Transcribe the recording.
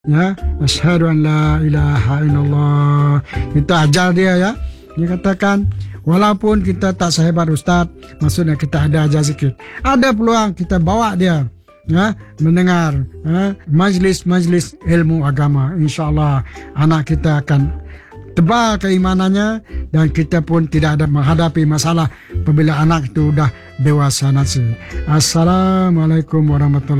Ya, asyhadu an la ilaha illallah. Kita ajar dia ya. Dia katakan, walaupun kita tak sehebat ustaz, maksudnya kita ada ajar sikit. Ada peluang kita bawa dia ya, mendengar majlis-majlis ilmu agama. InsyaAllah anak kita akan tebal keimanannya dan kita pun tidak ada menghadapi masalah apabila anak itu sudah dewasa nanti. Assalamualaikum warahmatullahi